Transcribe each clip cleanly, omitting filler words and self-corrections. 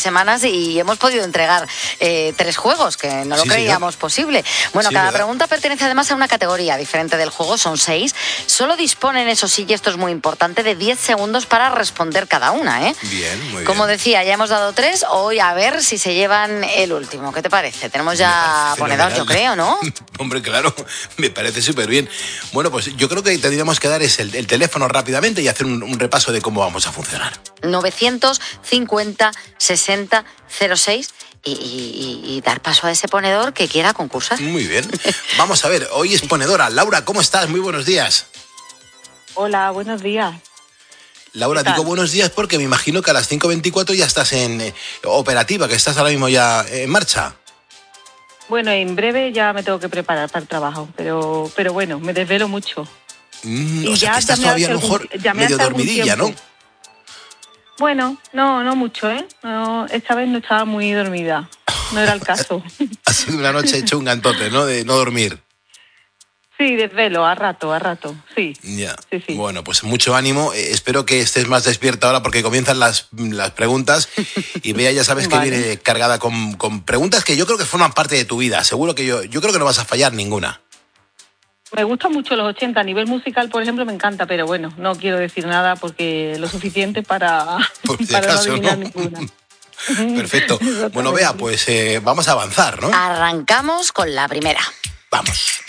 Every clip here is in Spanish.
semanas y hemos podido entregar 3 juegos, que no lo creíamos posible. Bueno, cada pregunta pertenece además a una categoría diferente del juego, son 6. Solo disponen, eso sí, y esto es muy importante, de 10 segundos para responder cada una, ¿eh? Bien, muy bien. Como decía, ya hemos dado 3, hoy a ver si se llevan el último. ¿Qué te parece? Tenemos ya ponedor, yo creo, ¿no? Hombre, claro, me parece súper bien. Bueno, pues yo creo que tendríamos que dar el teléfono rápidamente y hacer un repaso de cómo vamos a funcionar. 950 60 06 y dar paso a ese ponedor que quiera concursar. Muy bien. Vamos a ver, hoy es ponedora. Laura, ¿cómo estás? Muy buenos días. Hola, buenos días. Laura, digo buenos días porque me imagino que a las 5:24 ya estás en operativa, que estás ahora mismo ya en marcha. Bueno, en breve ya me tengo que preparar para el trabajo, pero bueno, me desvelo mucho. O sea, que estás todavía a lo mejor medio dormidilla, ¿no? Bueno, no mucho, ¿eh? No, esta vez no estaba muy dormida, no era el caso. Ha sido una noche chunga entonces, ¿no? De no dormir. Sí, desvelo, a rato, sí. Ya. Sí. Bueno, pues mucho ánimo. Espero que estés más despierta ahora porque comienzan las preguntas y Bea, ya sabes que viene cargada con preguntas que yo creo que forman parte de tu vida. Seguro que yo creo que no vas a fallar ninguna. Me gustan mucho los 80. A nivel musical, por ejemplo, me encanta, pero bueno, no quiero decir nada porque lo suficiente para si acaso, no adivinar ninguna. Perfecto. Bueno, Bea, pues vamos a avanzar, ¿no? Arrancamos con la primera. Vamos.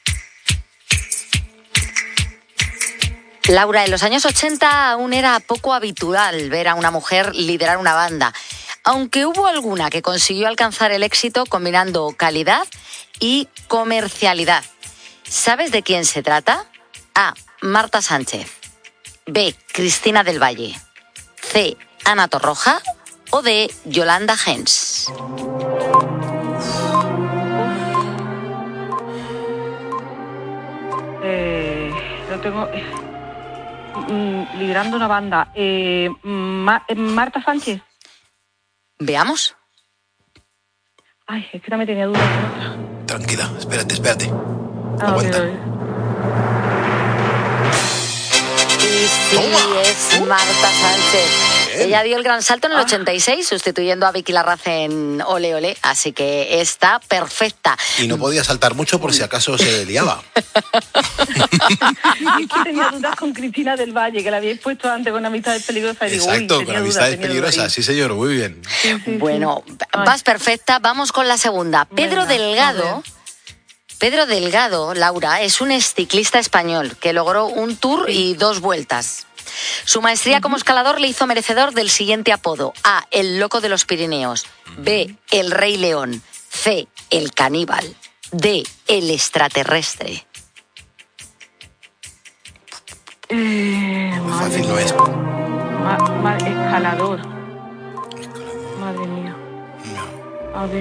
Laura, en los años 80 aún era poco habitual ver a una mujer liderar una banda, aunque hubo alguna que consiguió alcanzar el éxito combinando calidad y comercialidad. ¿Sabes de quién se trata? A. Marta Sánchez. B. Cristina del Valle. C. Ana Torroja. O D. Yolanda Gens. Lo tengo... liderando una banda. Marta Sánchez. Veamos. Ay, es que no me tenía dudas. Tranquila, espérate. Aguanta. Y sí, es Marta Sánchez. Ella dio el gran salto en el 86, sustituyendo a Vicky Larraz en Ole Ole, así que está perfecta. Y no podía saltar mucho por si acaso se liaba. Y que tenía dudas con Cristina del Valle, que la habíais puesto antes con Amistades Peligrosas. Exacto, con Amistades Peligrosas, sí señor, muy bien. Sí. Bueno, vas perfecta, vamos con la segunda. Pedro Delgado, Laura, es un ciclista español que logró un Tour y 2 vueltas. Su maestría como escalador le hizo merecedor del siguiente apodo: A. El Loco de los Pirineos. B. El Rey León. C. El Caníbal. D. El Extraterrestre. Muy fácil no es. Escalador. Madre mía. No. A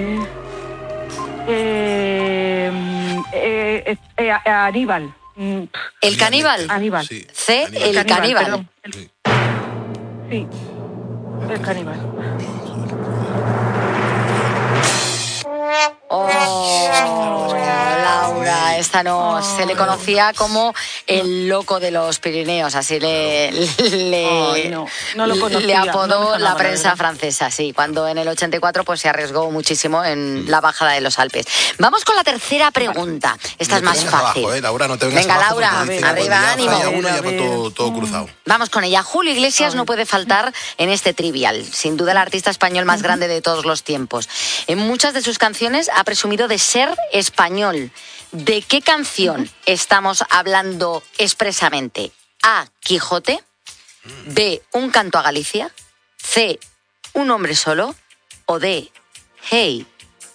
ver. Aníbal. ¿El Caníbal? Aníbal. Sí. C. El Caníbal. Sí, el Caníbal. Oh, Laura, esta no se le conocía como el Loco de los Pirineos, así no lo conocía, le apodó no la prensa francesa, sí, cuando en el 84 pues se arriesgó muchísimo en la bajada de los Alpes. Vamos con la tercera pregunta. Esta es más fácil. Abajo, Laura, no te vengas Venga, abajo, Laura, arriba, ánimo. Ya va todo cruzado. Vamos con ella. Julio Iglesias no puede faltar en este trivial. Sin duda el artista español más grande de todos los tiempos. En muchas de sus canciones ha presumido de ser español. ¿De qué canción estamos hablando expresamente? A. Quijote. B. Un canto a Galicia. C. Un hombre solo. O D. Hey.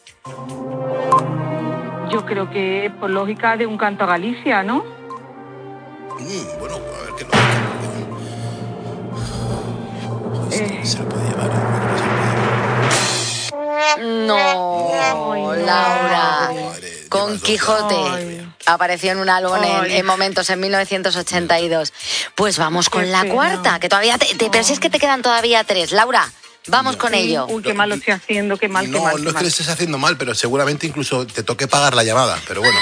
Yo creo que por lógica de un canto a Galicia, ¿no? Bueno, a ver qué se lo puede llevar. No, Laura. Con Quijote. Apareció en un álbum en momentos en 1982. Pues vamos con la cuarta, que todavía pero si es que te quedan todavía 3. Laura, vamos con ello. Uy, qué mal lo estoy haciendo, qué mal. No es que lo estés haciendo mal, pero seguramente incluso te toque pagar la llamada. Pero bueno.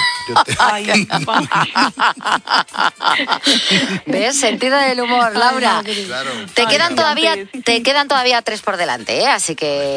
¿Ves? Sentido del humor, Laura. Claro. Te quedan todavía 3 por delante, ¿eh? Así que